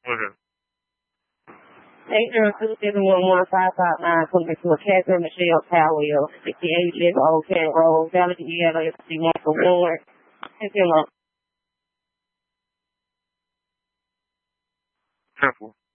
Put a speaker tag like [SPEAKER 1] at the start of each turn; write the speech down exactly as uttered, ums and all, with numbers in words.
[SPEAKER 1] Okay.
[SPEAKER 2] eight zero two seven one one five five nine, coming to a Catherine Michelle Powell, sixty-eight Live Old Cat Road, Valley, Indiana, F C one for Ward. Thank you,
[SPEAKER 1] Temple.